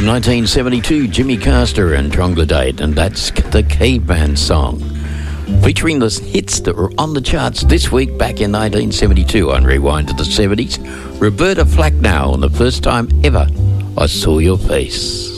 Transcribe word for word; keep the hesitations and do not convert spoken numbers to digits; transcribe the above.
From nineteen seventy-two, Jimmy Castor and Troglodyte, and that's the Caveman song. Featuring the hits that were on the charts this week back in nineteen seventy-two on Rewind to the seventies. Roberta Flack now on The First Time Ever I Saw Your Face.